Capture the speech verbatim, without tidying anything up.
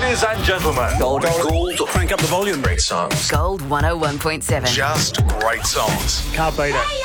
Ladies and gentlemen. Gold. Gold. Crank up the volume. Great songs. Gold one oh one point seven. Just great songs. Can't beat it.